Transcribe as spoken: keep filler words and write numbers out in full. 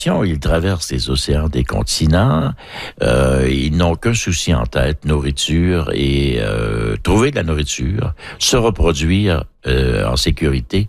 Ils traversent les océans des continents. Euh, ils n'ont qu'un souci en tête, nourriture et euh, trouver de la nourriture, se reproduire euh, en sécurité